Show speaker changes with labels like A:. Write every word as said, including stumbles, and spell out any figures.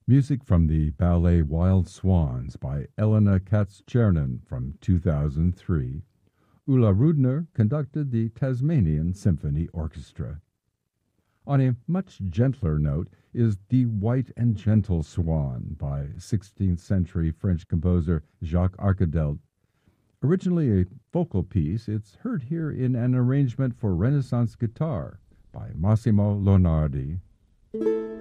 A: Music from the ballet Wild Swans by Elena Katz-Chernin from two thousand three. Ulla Rudner conducted the Tasmanian Symphony Orchestra. On a much gentler note is The White and Gentle Swan by sixteenth century French composer Jacques Arcadelt. Originally a vocal piece, it's heard here in an arrangement for Renaissance guitar by Massimo Lonardi.